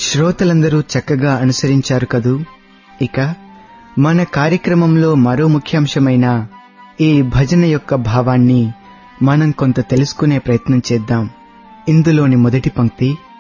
శ్రోతలందరూ చక్కగా అనుసరించారు కదూ. ఇక మన కార్యక్రమంలో మరో ముఖ్యాంశమైన ఈ భజన యొక్క భావాన్ని మనం కొంత తెలుసుకునే ప్రయత్నం చేద్దాం. ఇందులోని మొదటి పంక్తి